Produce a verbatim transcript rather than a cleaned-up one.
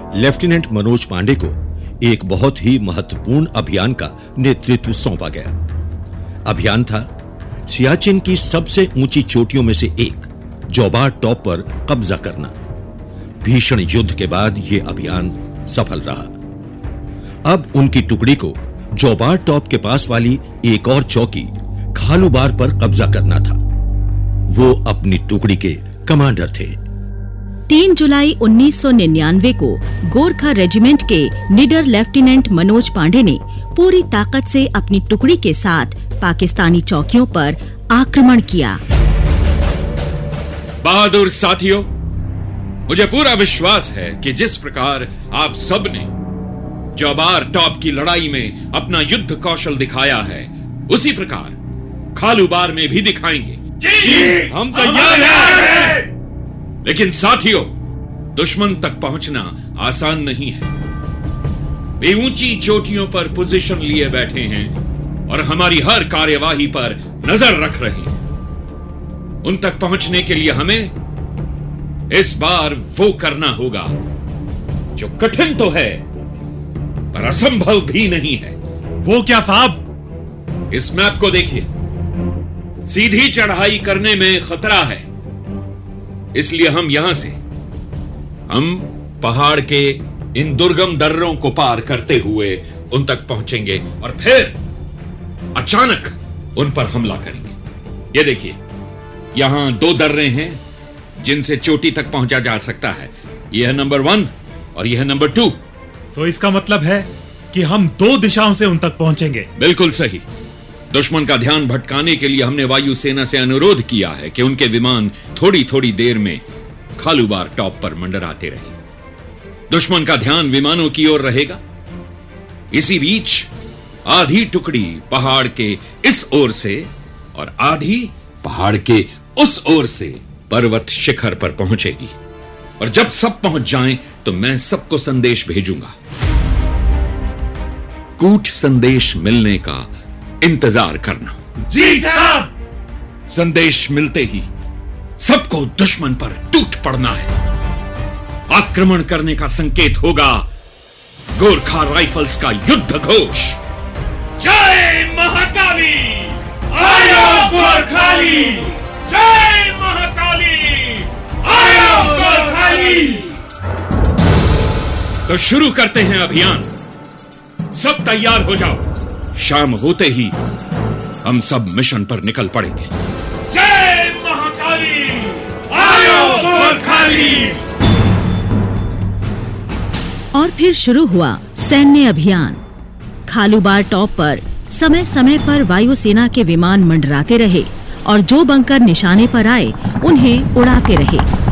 Lieutenant Manoj Pandey को एक बहुत ही महत्वपूर्ण अभियान का नेतृत्व सौंपा गया। अभियान था सियाचिन की सबसे ऊंची चोटियों में से एक जोबार टॉप पर कब्जा करना। भीषण युद्ध के बाद यह अभियान सफल रहा। अब उनकी टुकड़ी को जोबार टॉप के पास वाली एक और चौकी खालूबार पर कब्जा करना था। वो अपनी टुकड़ी के कमांडर थे। तीन जुलाई उन्नीस सौ निन्यानवे को गोरखा रेजिमेंट के निडर लेफ्टिनेंट मनोज पांडे ने पूरी ताकत से अपनी टुकड़ी के साथ पाकिस्तानी चौकियों पर आक्रमण किया। बहादुर साथियों, मुझे पूरा विश्वास है कि जिस प्रकार आप सब ने जोबार टॉप की लड़ाई में अपना युद्ध कौशल दिखाया है, उसी प्रकार खालूबार में भी दिखाएंगे। जी, हम तैयार हैं। लेकिन साथियों, दुश्मन तक पहुंचना आसान नहीं है। वे ऊंची चोटियों पर पोजीशन लिए बैठे हैं और हमारी हर कार्यवाही पर नजर रख रहे हैं। उन तक पहुंचने के लिए हमें इस बार वो करना होगा जो कठिन तो है पर असंभव भी नहीं है। वो क्या साहब? इस मैप को देखिए। सीधी चढ़ाई करने में खतरा है, इसलिए हम यहां से हम पहाड़ के इन दुर्गम दर्रों को पार करते हुए उन तक पहुंचेंगे और फिर अचानक उन पर हमला करेंगे। ये देखिए, यहां दो दर्रे हैं जिनसे चोटी तक पहुंचा जा सकता है। यह है नंबर वन और यह है नंबर टू। तो इसका मतलब है कि हम दो दिशाओं से उन तक पहुंचेंगे। बिल्कुल सही। दुश्मन का ध्यान भटकाने के लिए हमने वायुसेना से अनुरोध किया है कि उनके विमान थोड़ी थोड़ी देर में खालूबार टॉप पर मंडराते रहे। दुश्मन का ध्यान विमानों की ओर रहेगा। इसी बीच आधी टुकड़ी पहाड़ के इस ओर से और आधी पहाड़ के उस ओर से पर्वत शिखर पर पहुंचेगी। और जब सब पहुंच जाएं तो मैं सबको संदेश भेजूंगा। कूट संदेश मिलने का इंतजार करना। जी साहब। संदेश मिलते ही सबको दुश्मन पर टूट पड़ना है। आक्रमण करने का संकेत होगा गोरखा राइफल्स का युद्ध घोष। जय महाकाली! आयो गोरखाली! जय महाकाली! आयो गोरखाली! तो शुरू करते हैं अभियान। सब तैयार हो जाओ। शाम होते ही हम सब मिशन पर निकल पड़ेंगे। जय महाकाली! आयो गोरखाली! और फिर शुरू हुआ सैन्य अभियान। खालूबार टॉप पर समय समय पर वायुसेना के विमान मंडराते रहे और जो बंकर निशाने पर आए उन्हें उड़ाते रहे।